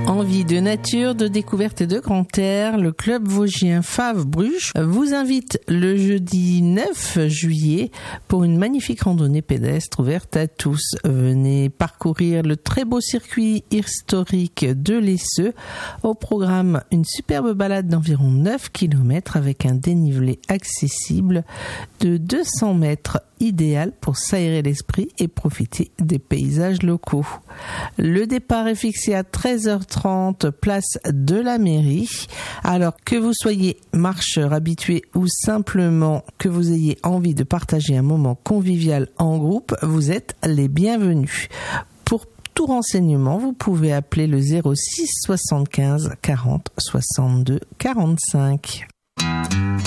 Envie de nature, de découverte et de grand air, le club vosgien Faves-Bruges vous invite le jeudi 9 juillet pour une magnifique randonnée pédestre ouverte à tous. Venez parcourir le très beau circuit historique de l'Esseux. Au programme, une superbe balade d'environ 9 km avec un dénivelé accessible de 200 mètres, idéal pour s'aérer l'esprit et profiter des paysages locaux. Le départ est fixé à 13h30, place de la mairie. Alors que vous soyez marcheur habitué ou simplement que vous ayez envie de partager un moment convivial en groupe, vous êtes les bienvenus. Pour tout renseignement, vous pouvez appeler le 06 75 40 62 45.